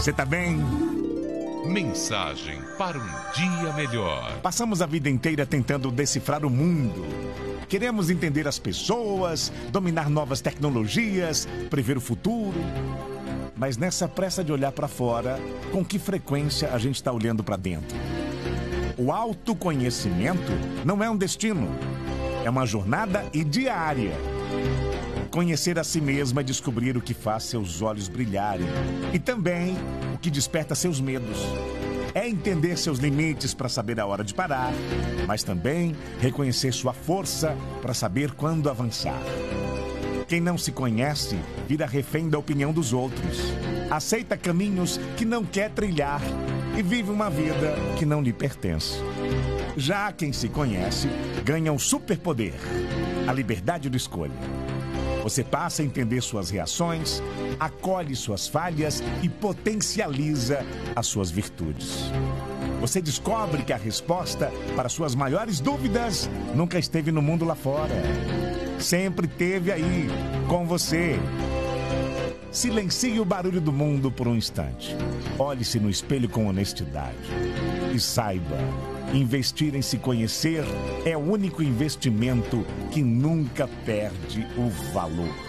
Você tá bem? Mensagem para um dia melhor. Passamos a vida inteira tentando decifrar o mundo. Queremos entender as pessoas, dominar novas tecnologias, prever o futuro. Mas nessa pressa de olhar para fora, com que frequência a gente está olhando para dentro? O autoconhecimento não é um destino, é uma jornada e diária. Conhecer a si mesmo é descobrir o que faz seus olhos brilharem e também o que desperta seus medos. É entender seus limites para saber a hora de parar, mas também reconhecer sua força para saber quando avançar. Quem não se conhece vira refém da opinião dos outros, aceita caminhos que não quer trilhar e vive uma vida que não lhe pertence. Já quem se conhece ganha um superpoder, a liberdade de escolha. Você passa a entender suas reações, acolhe suas falhas e potencializa as suas virtudes. Você descobre que a resposta para suas maiores dúvidas nunca esteve no mundo lá fora. Sempre esteve aí, com você. Silencie o barulho do mundo por um instante. Olhe-se no espelho com honestidade. E saiba, investir em se conhecer é o único investimento que nunca perde o valor.